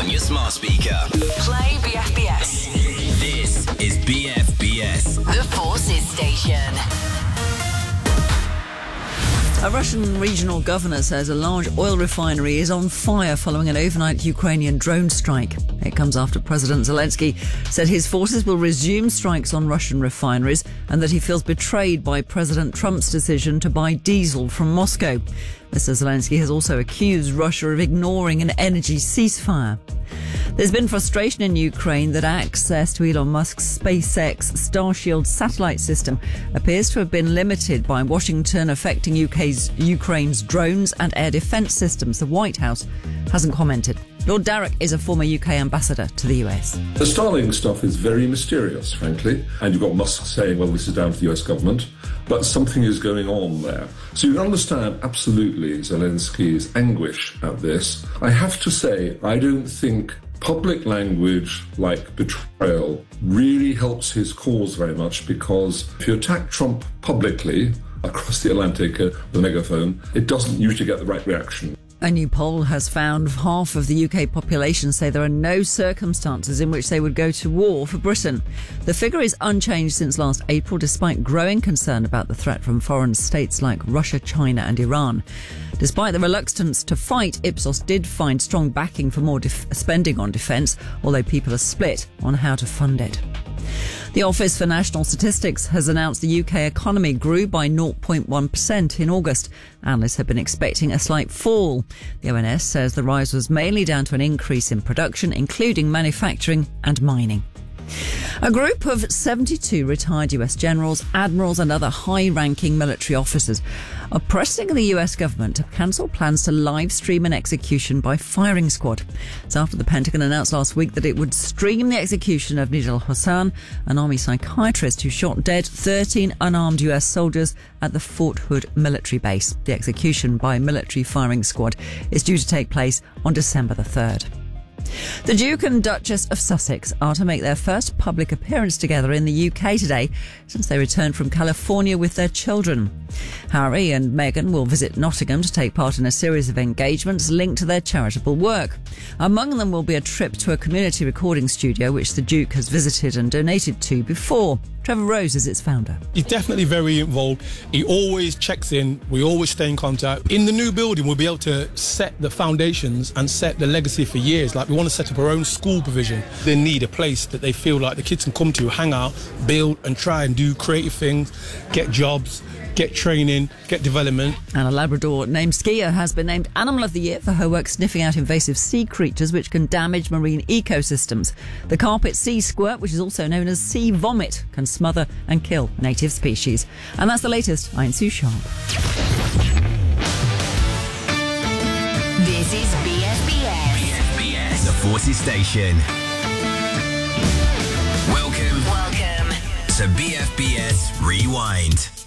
on your smart speaker. Play BFBS. This is BFBS. The Forces Station. A Russian regional governor says a large oil refinery is on fire following an overnight Ukrainian drone strike. It comes after President Zelensky said his forces will resume strikes on Russian refineries and that he feels betrayed by President Trump's decision to buy diesel from Moscow. Mr. Zelensky has also accused Russia of ignoring an energy ceasefire. There's been frustration in Ukraine that access to Elon Musk's SpaceX Starshield satellite system appears to have been limited by Washington, affecting Ukraine's drones and air defence systems. The White House hasn't commented. Lord Darroch is a former UK ambassador to the US. The Starlink stuff is very mysterious, frankly. And you've got Musk saying, well, this is down to the US government. But something is going on there. So you can understand absolutely Zelensky's anguish at this. I have to say, I don't think public language like betrayal really helps his cause very much, because if you attack Trump publicly across the Atlantic with a megaphone, it doesn't usually get the right reaction. A new poll has found half of the UK population say there are no circumstances in which they would go to war for Britain. The figure is unchanged since last April, despite growing concern about the threat from foreign states like Russia, China and Iran. Despite the reluctance to fight, Ipsos did find strong backing for more spending on defence, although people are split on how to fund it. The Office for National Statistics has announced the UK economy grew by 0.1% in August. Analysts have been expecting a slight fall. The ONS says the rise was mainly down to an increase in production, including manufacturing and mining. A group of 72 retired US generals, admirals and other high-ranking military officers are pressing the US government to cancel plans to live stream an execution by firing squad. It's after the Pentagon announced last week that it would stream the execution of Nidal Hasan, an army psychiatrist who shot dead 13 unarmed US soldiers at the Fort Hood military base. The execution by military firing squad is due to take place on December the 3rd. The Duke and Duchess of Sussex are to make their first public appearance together in the UK today since they returned from California with their children. Harry and Meghan will visit Nottingham to take part in a series of engagements linked to their charitable work. Among them will be a trip to a community recording studio which the Duke has visited and donated to before. Trevor Rose is its founder. He's definitely very involved. He always checks in. We always stay in contact. In the new building, we'll be able to set the foundations and set the legacy for years. Like, we want to set up our own school provision. They need a place that they feel like the kids can come to, hang out, build and try and do creative things, get jobs, get training, get development. And a Labrador named Skier has been named Animal of the Year for her work sniffing out invasive sea creatures which can damage marine ecosystems. The carpet sea squirt, which is also known as sea vomit, can smother and kill native species. And that's the latest. I'm Sue Sharp. This is BFBS. BFBS, the Forces Station. Welcome to BFBS Rewind.